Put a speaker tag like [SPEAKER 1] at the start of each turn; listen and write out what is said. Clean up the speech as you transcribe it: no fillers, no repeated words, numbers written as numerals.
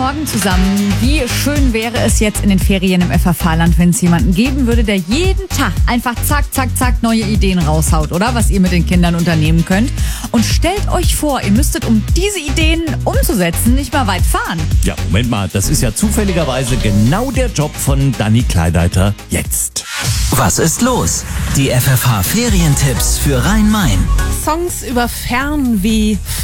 [SPEAKER 1] Morgen zusammen. Wie schön wäre es jetzt in den Ferien im FFH-Land, wenn es jemanden geben würde, der jeden Tag einfach zack, zack, zack neue Ideen raushaut, oder? Was ihr mit den Kindern unternehmen könnt. Und stellt euch vor, ihr müsstet, um diese Ideen umzusetzen, nicht mal weit fahren.
[SPEAKER 2] Ja, Moment mal, das ist ja zufälligerweise genau der Job von Dani Kleideiter jetzt.
[SPEAKER 3] Was ist los? Die FFH-Ferientipps für Rhein-Main.
[SPEAKER 4] Songs über Fernweh